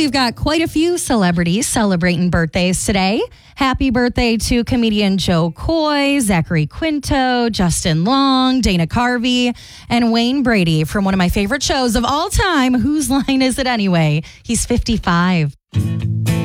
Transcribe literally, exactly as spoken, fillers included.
we've got quite a few celebrities celebrating birthdays today. Happy birthday to comedian Joe Coy, Zachary Quinto, Justin Long, Dana Carvey, and Wayne Brady from one of my favorite shows of all time, Whose Line Is It Anyway? He's fifty-five.